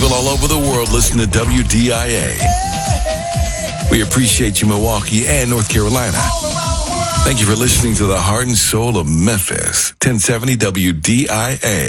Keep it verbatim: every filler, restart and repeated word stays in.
People all over the world listen to W D I A. We appreciate you, Milwaukee and North Carolina. Thank you for listening to the heart and soul of Memphis. ten seventy W D I A.